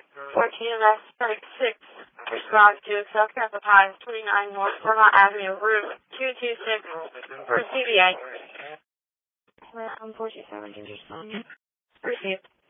14MS 36. Response to South Carolina 29 North Vermont Avenue, route 226 for CBA. I'm 47, just respond. Received.